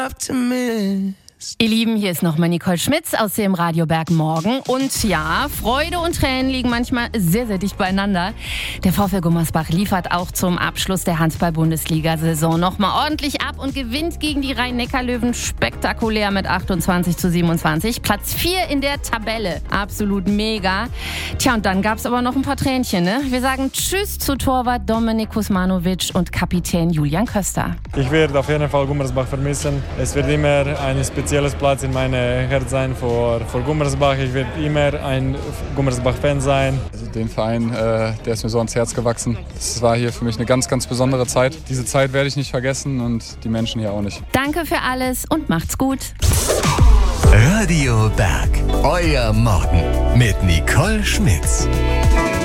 enough to miss. Ihr Lieben, hier ist nochmal Nicole Schmitz aus dem Radio Berg Morgen. Und ja, Freude und Tränen liegen manchmal sehr, sehr dicht beieinander. Der VfL Gummersbach liefert auch zum Abschluss der Handball-Bundesliga-Saison nochmal ordentlich ab und gewinnt gegen die Rhein-Neckar-Löwen spektakulär mit 28:27. Platz 4 in der Tabelle. Absolut mega. Tja, und dann gab es aber noch ein paar Tränchen, ne? Wir sagen Tschüss zu Torwart Dominik Kuzmanovic und Kapitän Julian Köster. Ich werde auf jeden Fall Gummersbach vermissen. Es wird immer ein spezielles Platz in meinem Herz sein für Gummersbach. Ich werde immer ein Gummersbach-Fan sein. Also den Verein, der ist mir so ans Herz gewachsen. Das war hier für mich eine ganz, ganz besondere Zeit. Diese Zeit werde ich nicht vergessen und die Menschen hier auch nicht. Danke für alles und macht's gut. Radio Berg, euer Morgen mit Nicole Schmitz.